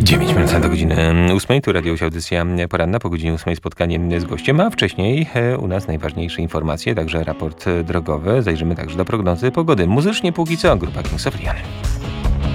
9 minut do godziny 8. Tu Radio Audycja Poranna. Po godzinie 8 spotkanie z gościem, a wcześniej u nas najważniejsze informacje, także raport drogowy. Zajrzymy także do prognozy pogody. Muzycznie póki co grupa Kings of Leon.